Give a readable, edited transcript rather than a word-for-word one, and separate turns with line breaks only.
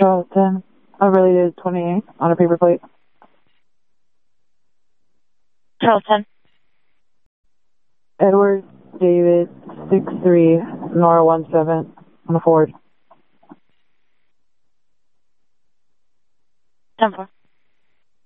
Charleston, I really did 28 on a paper plate.
Charleston.
Edward David 63 Nora 17 on a Ford.
10-4.